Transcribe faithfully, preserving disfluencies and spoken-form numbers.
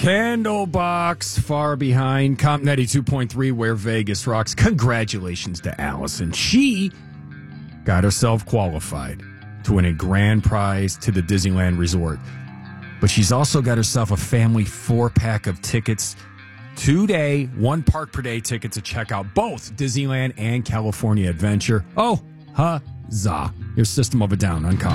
Candlebox far behind. Comp ninety-two point three, where Vegas rocks. Congratulations to Allison. She got herself qualified to win a grand prize to the Disneyland Resort. But she's also got herself a family four-pack of tickets, two-day, one park per day ticket to check out both Disneyland and California Adventure. Oh, huzzah. Your System of a Down on Comp.